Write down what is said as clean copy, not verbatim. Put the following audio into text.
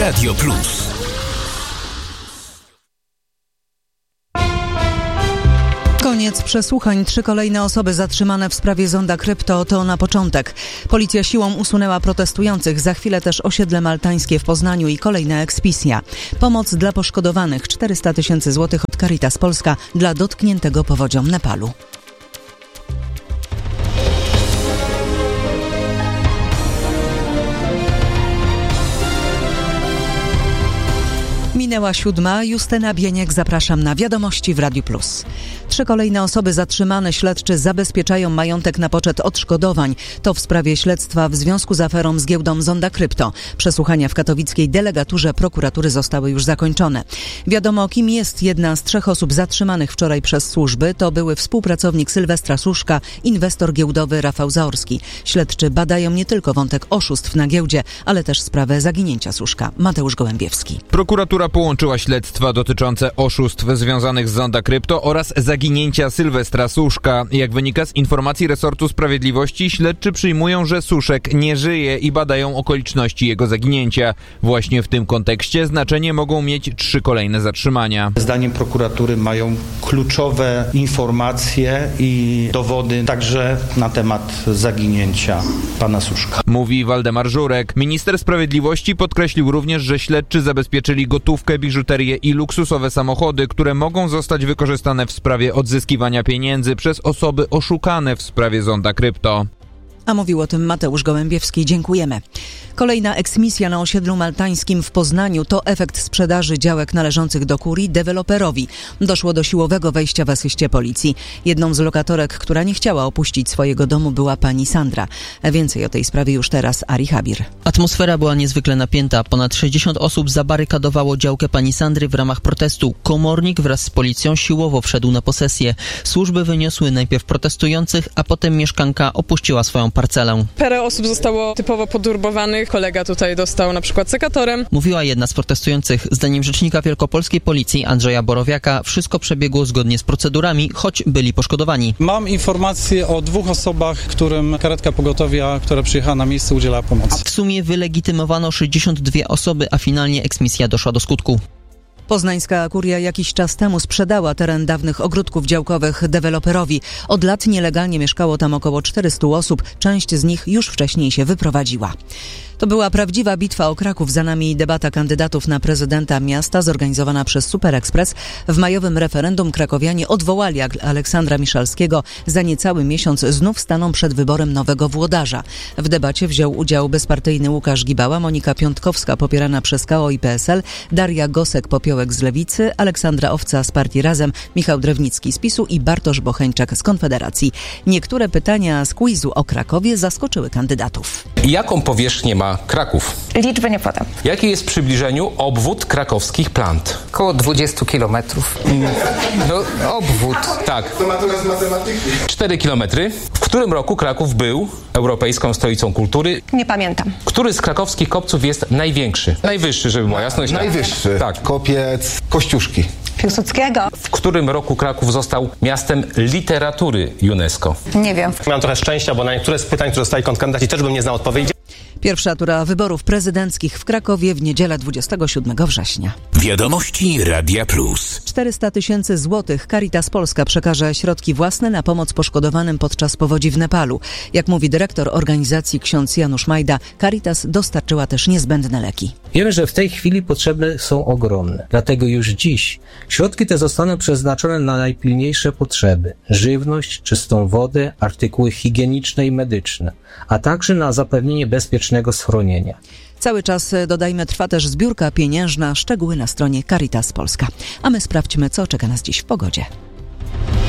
Radio Plus. Koniec przesłuchań. 3 kolejne osoby zatrzymane w sprawie zonda krypto to na początek. Policja siłą usunęła protestujących. Za chwilę też osiedle maltańskie w Poznaniu i kolejna eksmisja. Pomoc dla poszkodowanych. 400 000 złotych od Caritas Polska dla dotkniętego powodzią Nepalu. Minęła 7. Justyna Bieniek, zapraszam na Wiadomości w Radiu Plus. 3 kolejne osoby zatrzymane. Śledczy zabezpieczają majątek na poczet odszkodowań. To w sprawie śledztwa w związku z aferą z giełdą Zonda Krypto. Przesłuchania w katowickiej delegaturze prokuratury zostały już zakończone. Wiadomo, kim jest jedna z 3 osób zatrzymanych wczoraj przez służby. To były współpracownik Sylwestra Suszka, inwestor giełdowy Rafał Zaorski. Śledczy badają nie tylko wątek oszustw na giełdzie, ale też sprawę zaginięcia Suszka. Mateusz Gołębiewski. Prokuratura połączyła śledztwa dotyczące oszustw związanych z Zonda Krypto oraz zaginięcia Sylwestra Suszka. Jak wynika z informacji resortu sprawiedliwości, śledczy przyjmują, że Suszek nie żyje i badają okoliczności jego zaginięcia. Właśnie w tym kontekście znaczenie mogą mieć 3 kolejne zatrzymania. Zdaniem prokuratury mają kluczowe informacje i dowody także na temat zaginięcia pana Suszka. Mówi Waldemar Żurek. Minister sprawiedliwości podkreślił również, że śledczy zabezpieczyli gotówkę, biżuterię i luksusowe samochody, które mogą zostać wykorzystane w sprawie odzyskiwania pieniędzy przez osoby oszukane w sprawie Zonda Krypto. A mówił o tym Mateusz Gołębiewski. Dziękujemy. Kolejna eksmisja na osiedlu maltańskim w Poznaniu to efekt sprzedaży działek należących do kurii deweloperowi. Doszło do siłowego wejścia w asyście policji. Jedną z lokatorek, która nie chciała opuścić swojego domu, była pani Sandra. Więcej o tej sprawie już teraz Ari Habir. Atmosfera była niezwykle napięta. Ponad 60 osób zabarykadowało działkę pani Sandry w ramach protestu. Komornik wraz z policją siłowo wszedł na posesję. Służby wyniosły najpierw protestujących, a potem mieszkanka opuściła swoją parcelę. Parę osób zostało typowo podurbowanych. Kolega tutaj dostał na przykład sekatorem. Mówiła jedna z protestujących. Zdaniem rzecznika wielkopolskiej policji Andrzeja Borowiaka wszystko przebiegło zgodnie z procedurami, choć byli poszkodowani. Mam informacje o 2 osobach, którym karetka pogotowia, która przyjechała na miejsce, udzielała pomocy. W sumie wylegitymowano 62 osoby, a finalnie eksmisja doszła do skutku. Poznańska kuria jakiś czas temu sprzedała teren dawnych ogródków działkowych deweloperowi. Od lat nielegalnie mieszkało tam około 400 osób. Część z nich już wcześniej się wyprowadziła. To była prawdziwa bitwa o Kraków. Za nami debata kandydatów na prezydenta miasta zorganizowana przez Super Express. W majowym referendum krakowianie odwołali Aleksandra Miszalskiego. Za niecały miesiąc znów staną przed wyborem nowego włodarza. W debacie wziął udział bezpartyjny Łukasz Gibała, Monika Piątkowska popierana przez KO i PSL, Daria Gosek-Popiołek z Lewicy, Aleksandra Owca z partii Razem, Michał Drewnicki z PiS-u i Bartosz Bocheńczak z Konfederacji. Niektóre pytania z quizu o Krakowie zaskoczyły kandydatów. Jaką powierzchnię ma Kraków? Liczby nie podam. Jaki jest w przybliżeniu obwód krakowskich plant? Około 20 kilometrów. No, obwód. Tak. 4 kilometry. W którym roku Kraków był europejską stolicą kultury? Nie pamiętam. Który z krakowskich kopców jest największy? Najwyższy, żeby była jasność. Najwyższy. Tak. Kopiec Kościuszki. Piłsudskiego. W którym roku Kraków został miastem literatury UNESCO? Nie wiem. Miałem trochę szczęścia, bo na niektóre z pytań, które zostali kandydaci, też bym nie znał odpowiedzi. Pierwsza tura wyborów prezydenckich w Krakowie w niedzielę 27 września. Wiadomości Radia Plus. 400 000 złotych Caritas Polska przekaże środki własne na pomoc poszkodowanym podczas powodzi w Nepalu. Jak mówi dyrektor organizacji ksiądz Janusz Majda, Caritas dostarczyła też niezbędne leki. Wiemy, że w tej chwili potrzeby są ogromne. Dlatego już dziś środki te zostaną przeznaczone na najpilniejsze potrzeby. Żywność, czystą wodę, artykuły higieniczne i medyczne, a także na zapewnienie bezpiecznego schronienia. Cały czas, dodajmy, trwa też zbiórka pieniężna, szczegóły na stronie Caritas Polska. A my sprawdźmy, co czeka nas dziś w pogodzie.